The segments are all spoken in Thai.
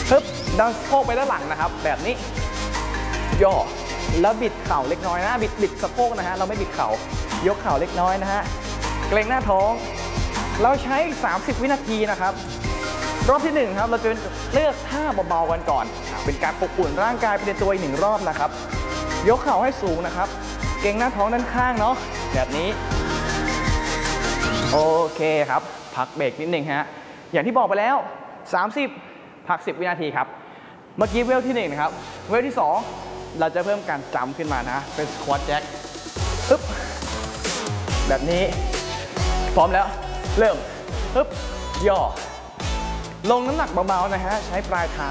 ปึ๊บดันสะโพกไปด้านหลังนะครับแบบนี้ย่อแล้วบิดเข่าเล็กน้อยนะบิดสะโพกนะฮะเราไม่บิดเข่ายกเข่าเล็กน้อยนะฮะเกร็งหน้าท้องเราใช้30 วินาทีนะครับรอบที่1ครับเราจะเลือกท่าเบาๆกันก่อนเป็นการปลุกอุ่นร่างกายไปในตัวอีก1 รอบนะครับยกเข่าให้สูงนะครับเกร็งหน้าท้องด้านข้างเนาะแบบนี้โอเคครับพักเบรกนิดนึงฮะอย่างที่บอกไปแล้ว30พัก10 วินาทีครับเมื่อกี้เวลที่1นะครับเวลที่2เราจะเพิ่มการจัมป์ขึ้นมานะเป็นสควอตแจ็คปึ๊บแบบนี้พร้อมแล้วเริ่มปึ๊บย่อลงน้ำหนักเบาๆนะฮะใช้ปลายเท้า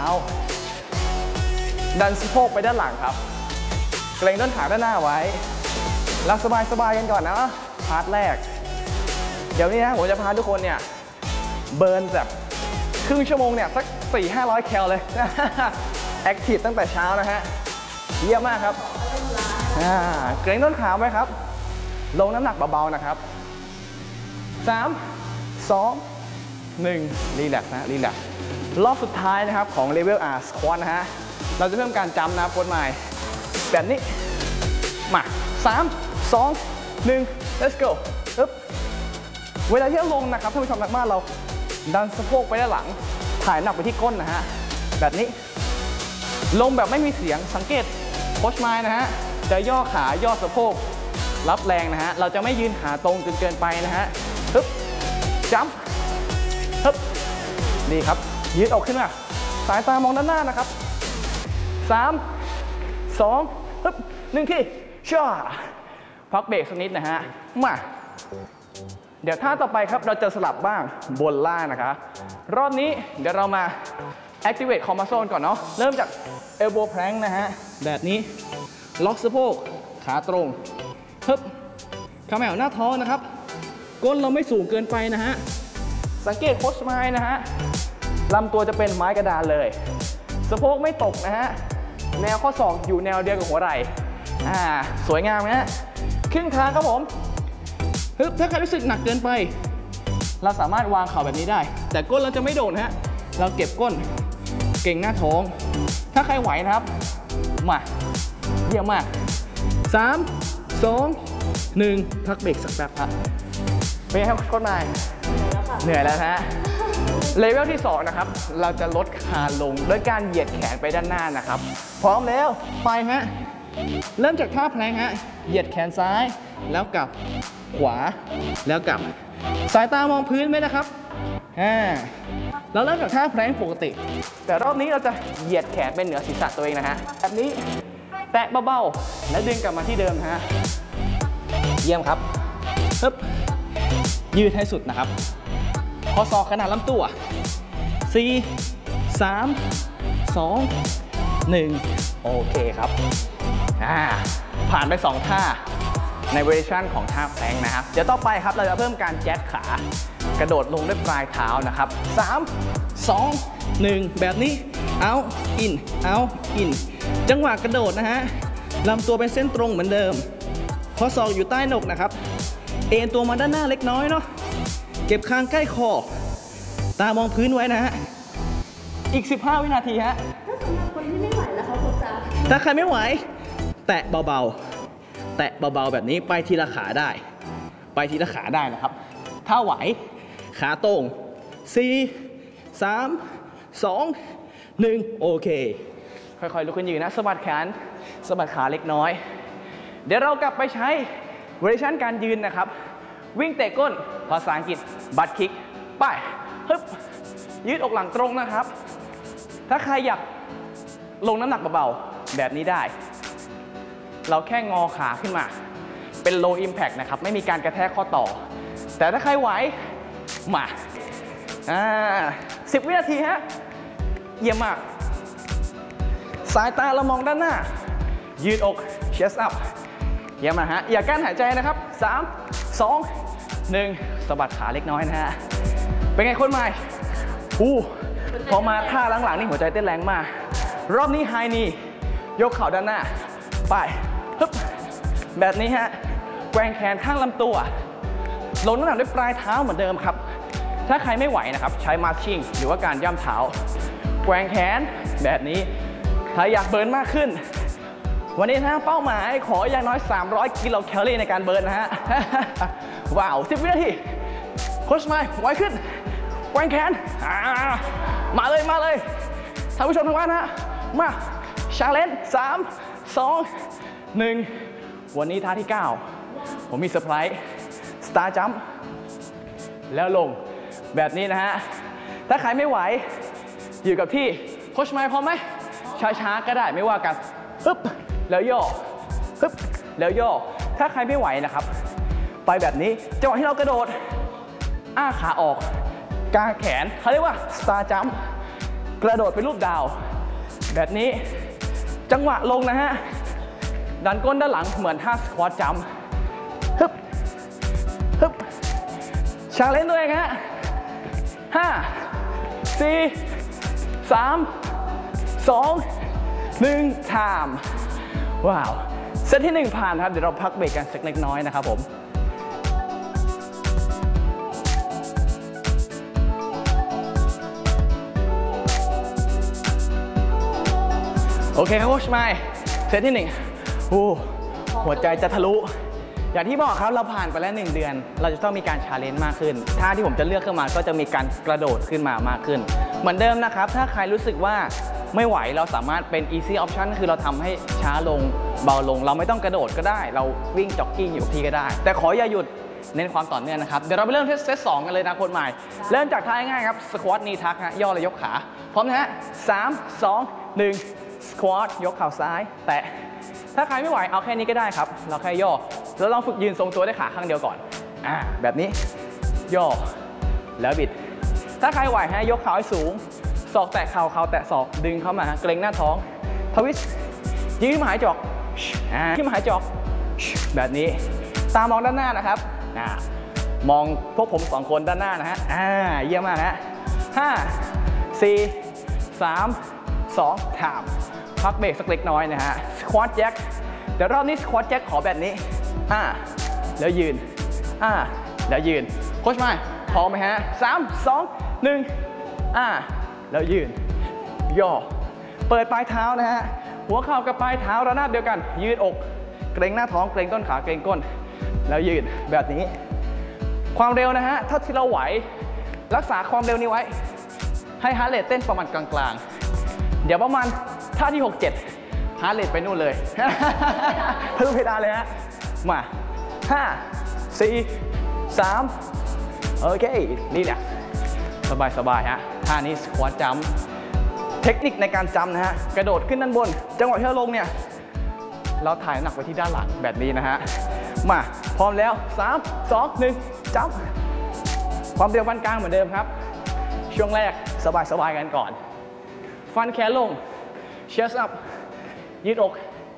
ดันสะโพกไปด้านหลังครับเกร็งต้นขาด้านหน้าไว้แล้วสบายๆกันก่อนนะพาร์ทแรกเดี๋ยวนี้นะผมจะพาทุกคนเนี่ยเบิร์นแบบครึ่งชั่วโมงเนี่ยสัก 400-500 แคลเลยแอคทีฟตั้งแต่เช้านะฮะเยี่ยมมากครับเกร็งต้นขาไว้ครับลงน้ำหนักเบาๆนะครับ3 2 1รีแลกซ์นะรีแลกซ์รอบสุดท้ายนะครับของเลเวลสควอตนะฮะเราจะเพิ่มการจัมป์นะโค้ชใหม่แบบนี้มา3 2 1 let's go ปึ๊บเวลาที่เราลงนะครับท่านผู้ชมทางบ้านเราดันสะโพกไปด้านหลังถ่ายหนักไปที่ก้นนะฮะแบบนี้ลงแบบไม่มีเสียงสังเกตโค้ชไม้นะฮะจะย่อขาย่อสะโพกรับแรงนะฮะเราจะไม่ยืนขาตรงจนเกินไปนะฮะปึ๊บจัมป์ปึ๊บดีครับยืดออกขึ้นมาสายตามองด้านหน้านะครับ3 2ปึ๊บ1ทีช่าพักเบรกสักนิดนะฮะมาเดี๋ยวท่าต่อไปครับเราจะสลับบ้างบนล่างนะครับรอบนี้เดี๋ยวเรามา activate core muscle ก่อนเนาะเริ่มจาก elbow plank นะฮะแบบนี้ล็อกสะโพกขาตรงปึ๊บขาแมวหน้าท้องนะครับก้นเราไม่สูงเกินไปนะฮะสังเกตโค้ชไม้นะฮะลำตัวจะเป็นไม้กระดานเลยสะโพกไม่ตกนะฮะแนวข้อศอกอยู่แนวเดียวกับหัวไหล่สวยงามนะฮะครึ่งทางครับผมปึ๊บถ้าใครรู้สึกหนักเกินไปเราสามารถวางเข่าแบบนี้ได้แต่ก้นเราจะไม่โดดนะฮะเราเก็บก้นเก่งหน้าท้องถ้าใครไหวนะครับมาเยี่ยมมาก3 2 1พักเบรกสักแป๊บครับเป็นไงครับโค้ชนายเหนื่อยแล้วฮะเลเวลที่2นะครับเราจะลดคานลงด้วยการเหยียดแขนไปด้านหน้านะครับพร้อมแล้วไปฮะเริ่มจากท่าแพลงฮะเหยียดแขนซ้ายแล้วกลับขวาแล้วกลับสายตามองพื้นไหมนะครับเราเริ่มจากท่าแพลงปกติแต่รอบนี้เราจะเหยียดแขนเป็นเหนือศีรษะตัวเองนะฮะแบบนี้แตะเบาๆแล้วดึงกลับมาที่เดิมฮะเยี่ยมครับปึ๊บยืดให้สุดนะครับข้อศอกขนาดลำตัว4 3 2 1โอเคครับผ่านไป2ท่าในเวอร์ชันของท่าแพลงนะครับเดี๋ยวต่อไปครับเราจะเพิ่มการแจ็คขากระโดดลงด้วยปลายเท้านะครับ3 2 1แบบนี้เอาอินเอาอินจังหวะกระโดดนะฮะลำตัวเป็นเส้นตรงเหมือนเดิมข้อศอกอยู่ใต้หนกนะครับเอ็นตัวมาด้านหน้าเล็กน้อยเนาะเก็บคางใกล้คอตามองพื้นไว้นะฮะอีก15 วินาทีฮะถ้าสำหรับคนที่ไม่ไหวแล้วเขาคงจะถ้าใครไม่ไหวแตะเบาๆแตะเบาๆแบบนี้ไปทีละขาได้ไปทีละขาได้นะครับถ้าไหวขาตรง4 3 2 1โอเคค่อยๆลุกขึ้นยืนนะสะบัดแขนสะบัดขาเล็กน้อยเดี๋ยวเรากลับไปใช้เวอร์ชันการยืนนะครับวิ่งเตะก้นภาษาอังกฤษบัตคิกไปฮึบยืดอกหลังตรงนะครับถ้าใครอยากลงน้ำหนักเบาๆแบบนี้ได้เราแค่งอขาขึ้นมาเป็น low impact นะครับไม่มีการกระแทกข้อต่อแต่ถ้าใครไหวมา10 วินาทีฮะเยี่ยมมากสายตาเรามองด้านหน้ายืดอก chest up เยี่ยมมากฮะอย่ากั้นหายใจนะครับ3 2 1สะบัดขาเล็กน้อยนะฮะเป็นไงคนใหม่พอมาท่าหลังๆนี่หัวใจเต้นแรงมากรอบนี้ไฮนียกเข่าด้านหน้าไปฮึบแบบนี้ฮะแกว่งแขนข้างลำตัวลงน้ำหนักด้วยปลายเท้าเหมือนเดิมครับถ้าใครไม่ไหวนะครับใช้มาร์ชิ่งหรือว่าการย่ำเท้าแกว่งแขนแบบนี้ถ้าอยากเบิร์นมากขึ้นวันนี้นะเป้าหมายขออย่างน้อย300กิโลแคลอรี่ในการเบิร์นนะฮะ ว้าว10 วินาทีโค้ชไมค์ไวขึ้นแกว่งแขนมาเลยท่านผู้ชมทางบ้านนะมาชาเลนจ์3 2 1วันนี้ท่าที่ 9ผมมีเซอร์ไพรส์สตาร์จัมป์แล้วลงแบบนี้นะฮะถ้าใครไม่ไหวอยู่กับที่โค้ชไมค์พร้อมไหมช้าๆก็ได้ไม่ว่ากันฮึบแล้วย่อฮึบแล้วย่อถ้าใครไม่ไหวนะครับไปแบบนี้จังหวะที่เรากระโดดอ้าขาออกกางแขนเขาเรียกว่าสตาร์จัมป์กระโดดเป็นรูปดาวแบบนี้จังหวะลงนะฮะดันก้นด้านหลังเหมือนท่าสควอตจัมป์ฮึบฮึบชาเลนจ์ตัวเองฮะ5 4 3 2 1 time ว้าวเซตที่1ผ่านครับเดี๋ยวเราพักเบรกกันสักเล็กน้อยนะครับผมโอเคครับโค้ชไมค์เซตที่1หัวใจจะทะลุอย่างที่บอกครับเราผ่านไปแล้ว1 เดือนเราจะต้องมีการชาเลนจ์มากขึ้นท่าที่ผมจะเลือกขึ้นมาก็จะมีการกระโดดขึ้นมามากขึ้นเหมือนเดิมนะครับถ้าใครรู้สึกว่าไม่ไหวเราสามารถเป็น easy option คือเราทำให้ช้าลงเบาลงเราไม่ต้องกระโดดก็ได้เราวิ่งจ็อกกิ้งอยู่ที่ก็ได้แต่ขออย่าหยุดเน้นความต่อเนื่องนะครับเดี๋ยวเราไปเริ่มที่เซต2กันเลยนะโค้ชไมค์เริ่มจากท่าง่ายๆครับสควอตนีทักฮะย่อและยกขาพร้อมนะฮะ3 2 1สควอตยกเข่าซ้ายแตะถ้าใครไม่ไหวเอาแค่นี้ก็ได้ครับเราแค่ย่อแล้วลองฝึกยืนทรงตัวด้วยขาข้างเดียวก่อนแบบนี้ย่อแล้วบิดถ้าใครไหวฮะยกเข่าให้สูงศอกแตะเข่าเข่าแตะศอกดึงเข้ามาเกร็งหน้าท้องทวิสต์ยืดขึ้นมาหายจอกขึ้นมาหายจอกแบบนี้ตามองด้านหน้านะครับมองพวกผม2 คนด้านหน้านะฮะเยี่ยมมากฮะ5 4 3 2 ถามพักเบรกสักเล็กน้อยนะฮะสควอตแจ็คเดี๋ยวรอบนี้สควอตแจ็คขอแบบนี้แล้วยืนแล้วยืนโค้ชมาพร้อมไหมฮะ3 2 1แล้วยืนย่อเปิดปลายเท้านะฮะหัวเข่ากับปลายเท้าระนาบเดียวกันยืดอกเกร็งหน้าท้องเกร็งต้นขาเกร็งก้นแล้วยืนแบบนี้ความเร็วนะฮะเท่าที่เราไหวรักษาความเร็วนี้ไว้ให้ฮาร์ทเรทเต้นประมาณกลางๆเดี๋ยวประมาณท่าที่6-7ฮาร์ทเรทไปนู่นเลยทะลุเพดานเลยฮะมา5 4 3โอเคนี่แหละสบายฮะท่านี้สควอตจัมป์เทคนิคในการจัมป์นะฮะกระโดดขึ้นด้านบนจังหวะที่เราลงเนี่ยเราถ่ายน้ำหนักไปที่ด้านหลังแบบนี้นะฮะมาพร้อมแล้ว3 2 1จัมป์ความเร็วปานกลางเหมือนเดิมครับช่วงแรกสบายกันก่อนฟันแขนลงเชสอัพยืดอก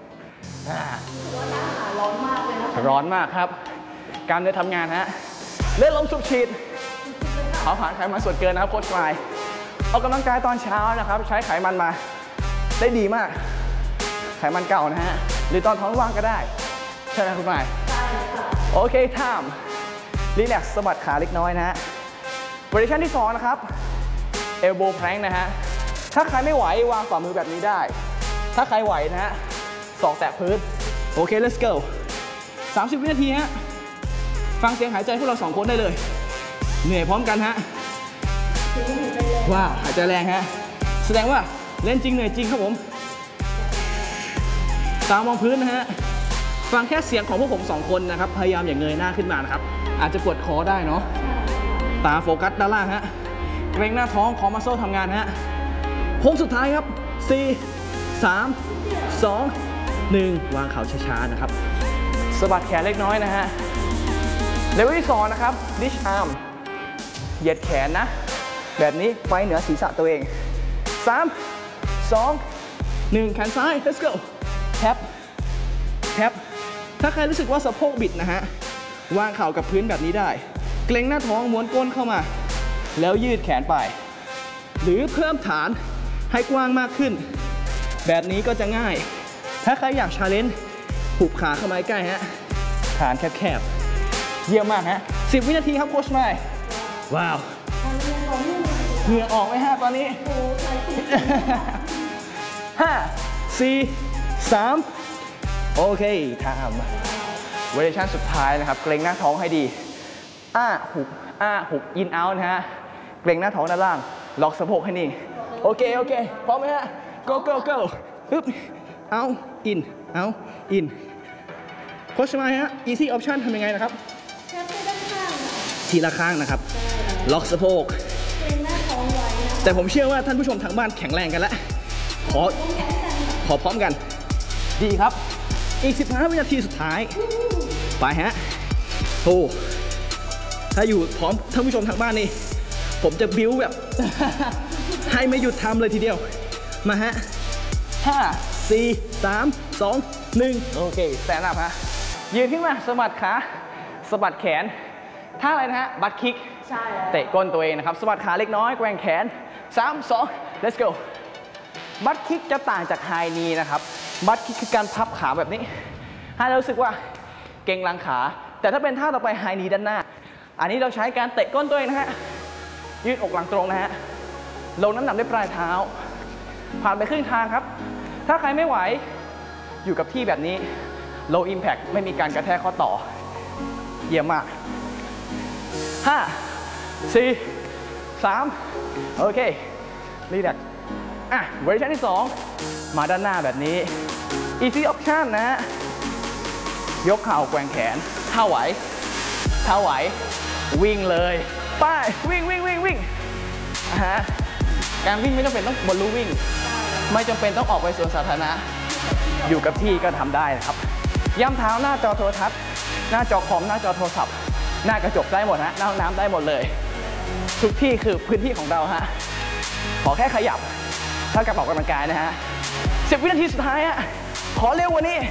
ร้อนมากเลยนะร้อนมากครับกล้ามเนื้อทำงานฮะเล่นลมสูบฉีดเผาผลาญไขมันส่วนเกินนะครับโค้ชไมค์ออกกำลังกายตอนเช้านะครับใช้ไขมันมาได้ดีมากไขมันเก่านะฮะหรือตอนท้องว่างก็ได้ใช่ไหมคุณไมค์ใช่ค่ะโอเคไทม์รีแลกซ์สะบัดขาเล็กน้อยนะฮะโพซิชั่นที่2นะครับเอลโบว์แพลงนะฮะถ้าใครไม่ไหววางฝ่ามือแบบนี้ได้ถ้าใครไหวนะฮะศอกแตะพื้นโอเค let's go 30 วินาทีฮะฟังเสียงหายใจพวกเรา2 คนได้เลยเหนื่อยพร้อมกันฮะว้าวหายใจแรงฮะแสดงว่าเล่นจริงเหนื่อยจริงครับผมตามองพื้นนะฮะฟังแค่เสียงของพวกผม2 คนนะครับพยายามอย่าเงยหน้าขึ้นมานะครับอาจจะปวดคอได้เนาะตาโฟกัสด้านล่างฮะเกร็งหน้าท้องคอมัสเซิลทำงานฮะโค้งสุดท้ายครับ4 3 2 1วางเข่าช้าๆนะครับสะบัดแขนเล็กน้อยนะฮะเลเวลที่2นะครับดิชอาร์มเหยียดแขนนะแบบนี้ไฟเหนือศีรษะตัวเอง3 2 1แขนซ้าย let's go แท็บถ้าใครรู้สึกว่าสะโพกบิดนะฮะวางเข่ากับพื้นแบบนี้ได้เกร็งหน้าท้องม้วนก้นเข้ามาแล้วยืดแขนไปหรือเพิ่มฐานให้กว้างมากขึ้นแบบนี้ก็จะง่ายถ้าใครอยากชาเลนจ์หุบขาเข้ามาใกล้ฮะฐานแคบๆเยี่ยมมากฮะ10 วินาทีครับโค้ชไมค์ว้าวเหงื่อออกไหมฮะตอนนี้โอ้ใจจริง 5 4 3โอเคทำเวอร์ชันสุดท้ายนะครับเกรงหน้าท้องให้ดีหุบอินเอาท์นะฮะเกรงหน้าท้องด้านล่างล็อกสะโพกให้นิ่งโอเคพร้อมไหมฮะ go ฮึบเอาอินเอาอินโค้ชมาฮะ easy option ทำยังไงนะครับแค่ด้านข้างค่ะทีละข้างนะครับล็อกสะโพกเกรงหน้าท้องไว้นะแต่ผมเชื่อว่าท่านผู้ชมทางบ้านแข็งแรงกันแล้วขอพร้อมกัน ดีครับ อีก 15 วินาทีสุดท้าย ไปฮะโอ้ถ้าอยู่พร้อมท่านผู้ชมทางบ้านนี่ ผมจะบิ้วแบบ ให้ไม่หยุดทำเลยทีเดียว มาฮะ 5 4 3 2 1 โอเคแซนด์อัพฮะ ยืนขึ้นมาสะบัดขาสะบัดแขน ท่าอะไรนะฮะ บัตคิกใช่แล้วเตะก้นตัวเองนะครับสะบัดขาเล็กน้อยแกว่งแขน 3 2 let's go บัตคิกจะต่างจากไฮนีนะครับบัตคิกคือการพับขาแบบนี้ให้เรารู้สึกว่าเก่งหลังขา แต่ถ้าเป็นท่าต่อไปไฮนีด้านหน้า อันนี้เราใช้การเตะก้นตัวเองนะฮะยืดอกหลังตรงนะฮะลงน้ำหนักด้วยปลายเท้า ผ่านไปครึ่งทางครับ ถ้าใครไม่ไหวอยู่กับที่แบบนี้ low impact ไม่มีการกระแทกข้อต่อเยี่ยมมาก 5 4 3 โอเค รีแลกซ์เวอร์ชันที่ 2 มาด้านหน้าแบบนี้ easy option นะฮะ ยกเข่าแกว่งแขนถ้าไหววิ่งเลยไปวิ่งการวิ่งไม่จำเป็นต้องบนลู่วิ่ง ไม่จำเป็นต้องออกไปสวนสาธารณะ อยู่กับที่ก็ทำได้นะครับ ย่ำเท้าหน้าจอโทรทัศน์ หน้าจอคอม หน้าจอโทรศัพท์ หน้ากระจกได้หมดฮะหน้าห้องน้ำได้หมดเลย ทุกที่คือพื้นที่ของเราฮะ ขอแค่ขยับเท่ากับออกกำลังกายนะฮะ 10 วินาทีสุดท้ายฮะ ขอเร็วกว่านี้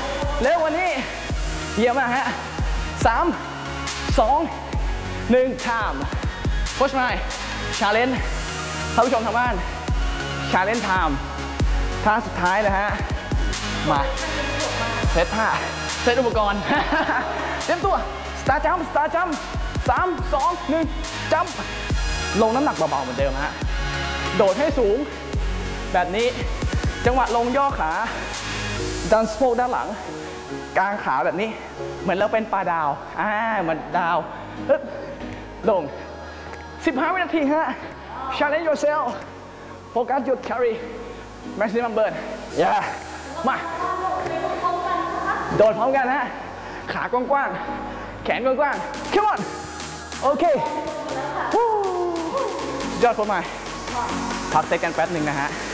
เยี่ยมมากฮะ 3 2 1 time โค้ชไมค์ชาเลนจ์ท่านผู้ชมทางบ้านชาเลนจ์ไทม์ท่าสุดท้ายนะฮะ มาเซตท่าเซตอุปกรณ์ เตรียมตัว สตาร์จัมป์3 2 1 จัมป์ลงน้ำหนักเบาๆเหมือนเดิมฮะ โดดให้สูงแบบนี้ จังหวะลงย่อขา ดันสะโพกด้านหลัง กางขาแบบนี้ เหมือนเราเป็นปลาดาวเหมือนดาวปึ๊บลง 15 วินาทีฮะ challenge yourself focus your carry maximum burn มาโดดพร้อมกันฮะ ขากว้างๆแขนกว้างๆ come on โอเคยอดผมใหม่พักเซตกันแป๊บหนึ่งนะฮะ